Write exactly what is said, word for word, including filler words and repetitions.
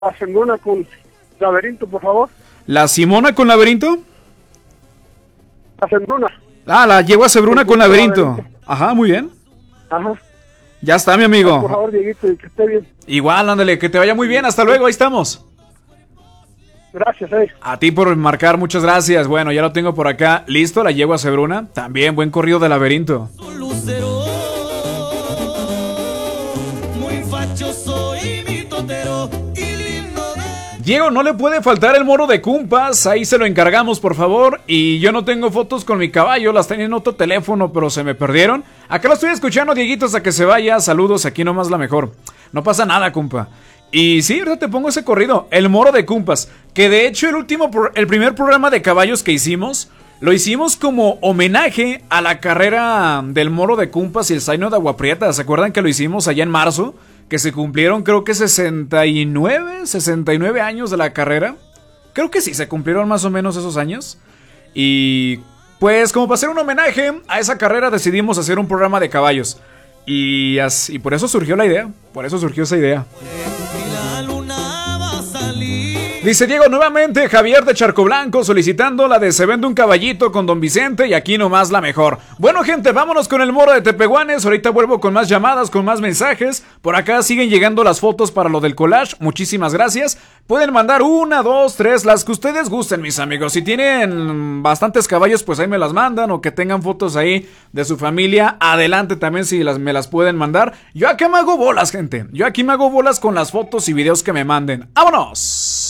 La Simona con Laberinto, por favor. ¿La Simona con Laberinto? La Sembruna. Ah, la llevo a Sebruna con Laberinto. Ajá, muy bien. Ajá. Ya está, mi amigo. Por favor, Dieguito, y que esté bien. Igual, ándale, que te vaya muy bien. Hasta luego, ahí estamos. Gracias, eh. A ti por marcar, muchas gracias. Bueno, ya lo tengo por acá. Listo, la llevo a Sebruna. También buen corrido de Laberinto. Diego, no le puede faltar el moro de Cumpas, ahí se lo encargamos por favor. Y yo no tengo fotos con mi caballo, las tenía en otro teléfono, pero se me perdieron. Acá lo estoy escuchando, Dieguito, hasta que se vaya. Saludos, aquí nomás la mejor. No pasa nada, compa. Y sí, ahorita te pongo ese corrido, el moro de Cumpas. Que de hecho el último, el primer programa de caballos que hicimos, lo hicimos como homenaje a la carrera del moro de Cumpas y el Zaino de Agua Prieta. ¿Se acuerdan que lo hicimos allá en marzo? Que se cumplieron creo que sesenta y nueve, sesenta y nueve años de la carrera. Creo que sí, se cumplieron más o menos esos años. Y pues como para hacer un homenaje a esa carrera decidimos hacer un programa de caballos. Y, así, y por eso surgió la idea, por eso surgió esa idea. Dice Diego nuevamente, Javier de Charco Blanco solicitando la de Se vende un caballito con Don Vicente y aquí nomás la mejor. Bueno, gente, vámonos con el moro de Tepehuanes. Ahorita vuelvo con más llamadas, con más mensajes. Por acá siguen llegando las fotos para lo del collage. Muchísimas gracias. Pueden mandar una, dos, tres, las que ustedes gusten, mis amigos. Si tienen bastantes caballos, pues ahí me las mandan. O que tengan fotos ahí de su familia, adelante también si las, me las pueden mandar. Yo aquí me hago bolas, gente. Yo aquí me hago bolas con las fotos y videos que me manden. ¡Vámonos!